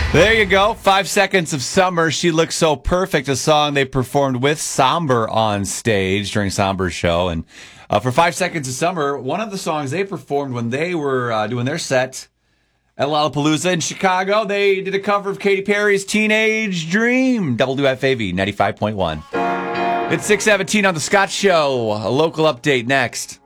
There you go. 5 Seconds of Summer. She Looks So Perfect, a song they performed with Somber on stage during Somber's show. And for 5 Seconds of Summer, one of the songs they performed when they were doing their set at Lollapalooza in Chicago, they did a cover of Katy Perry's Teenage Dream, WFAV 95.1. It's 6:17 on The Scott Show. A local update next.